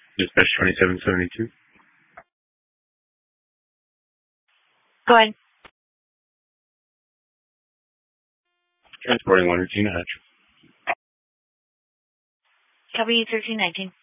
Dispatch 2772. Go ahead. Transporting 1 Regina Hatch. Copy 1319.